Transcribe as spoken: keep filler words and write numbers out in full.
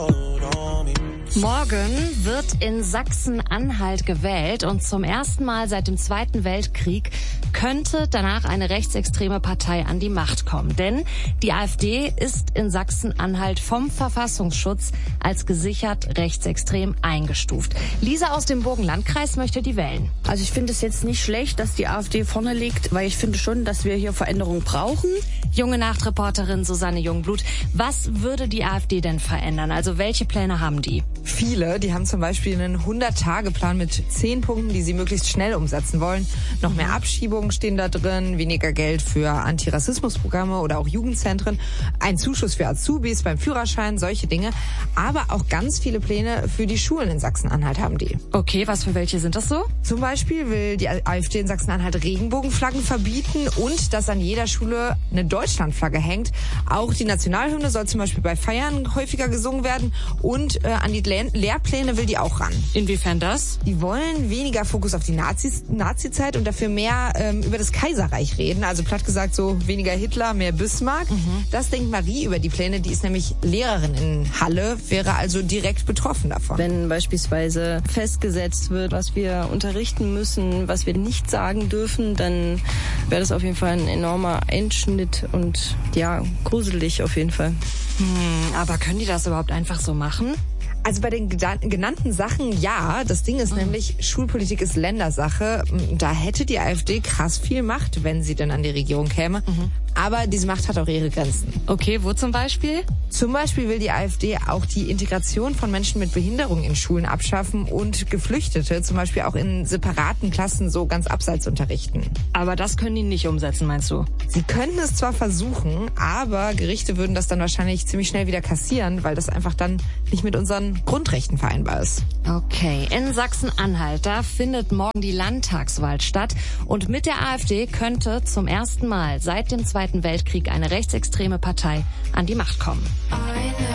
Morgen wird in Sachsen-Anhalt gewählt und zum ersten Mal seit dem Zweiten Weltkrieg könnte danach eine rechtsextreme Partei an die Macht kommen. Denn die AfD ist in Sachsen-Anhalt vom Verfassungsschutz als gesichert rechtsextrem eingestuft. Lisa aus dem Burgenlandkreis möchte die wählen. Also ich finde es jetzt nicht schlecht, dass die AfD vorne liegt, weil ich finde schon, dass wir hier Veränderungen brauchen. Junge Nachtreporterin Susanne Jungblut, was würde die AfD denn verändern? Also welche Pläne haben die? Viele, die haben zum Beispiel einen hundert-Tage-Plan mit zehn Punkten, die sie möglichst schnell umsetzen wollen. Noch mehr Abschiebungen stehen da drin, weniger Geld für Antirassismusprogramme oder auch Jugendzentren, ein Zuschuss für Azubis beim Führerschein, solche Dinge. Aber auch ganz viele Pläne für die Schulen in Sachsen-Anhalt haben die. Okay, was für welche sind das so? Zum Beispiel will die AfD in Sachsen-Anhalt Regenbogenflaggen verbieten und dass an jeder Schule eine Deutschlandflagge hängt. Auch die Nationalhymne soll zum Beispiel bei Feiern häufiger gesungen werden und äh, an die Lehrpläne will die auch ran. Inwiefern das? Die wollen weniger Fokus auf die Nazis, Nazi-Zeit und dafür mehr ähm, über das Kaiserreich reden. Also platt gesagt so weniger Hitler, mehr Bismarck. Mhm. Das denkt Marie über die Pläne. Die ist nämlich Lehrerin in Halle, wäre also direkt betroffen davon. Wenn beispielsweise festgesetzt wird, was wir unterrichten müssen, was wir nicht sagen dürfen, dann wäre das auf jeden Fall ein enormer Einschnitt und ja, gruselig auf jeden Fall. Hm, aber können die das überhaupt einfach so machen? Also bei den genannten Sachen ja. Das Ding ist mhm. nämlich, Schulpolitik ist Ländersache. Da hätte die AfD krass viel Macht, wenn sie denn an die Regierung käme. Mhm. Aber diese Macht hat auch ihre Grenzen. Okay, wo zum Beispiel? Zum Beispiel will die AfD auch die Integration von Menschen mit Behinderung in Schulen abschaffen und Geflüchtete zum Beispiel auch in separaten Klassen so ganz abseits unterrichten. Aber das können die nicht umsetzen, meinst du? Sie könnten es zwar versuchen, aber Gerichte würden das dann wahrscheinlich ziemlich schnell wieder kassieren, weil das einfach dann nicht mit unseren Grundrechten vereinbar ist. Okay, in Sachsen-Anhalt, da findet morgen die Landtagswahl statt und mit der AfD könnte zum ersten Mal seit dem Zweiten Weltkrieg eine rechtsextreme Partei an die Macht kommen.